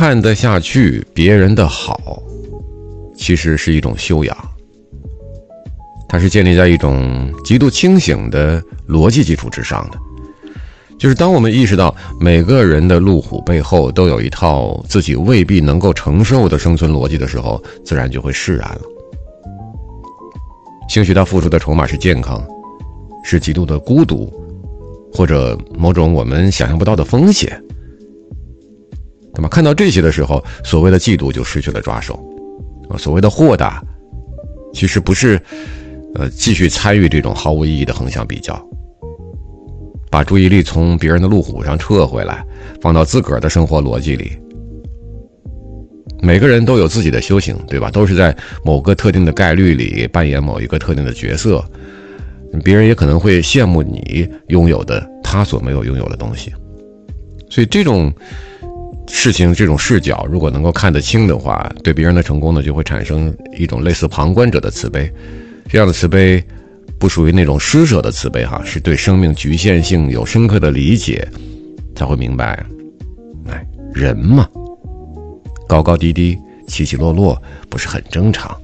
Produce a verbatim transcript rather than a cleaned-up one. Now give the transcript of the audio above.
看得下去别人的好，其实是一种修养，它是建立在一种极度清醒的逻辑基础之上的。就是当我们意识到每个人的路虎背后都有一套自己未必能够承受的生存逻辑的时候，自然就会释然了。兴许他付出的筹码是健康，是极度的孤独，或者某种我们想象不到的风险。那么看到这些的时候，所谓的嫉妒就失去了抓手，所谓的豁达其实不是呃继续参与这种毫无意义的横向比较，把注意力从别人的路虎上撤回来，放到自个儿的生活逻辑里。每个人都有自己的修行，对吧？都是在某个特定的概率里扮演某一个特定的角色，别人也可能会羡慕你拥有的他所没有拥有的东西。所以这种事情，这种视角如果能够看得清的话，对别人的成功呢，就会产生一种类似旁观者的慈悲。这样的慈悲不属于那种施舍的慈悲哈，是对生命局限性有深刻的理解，才会明白，哎，人嘛，高高低低，起起落落，不是很正常。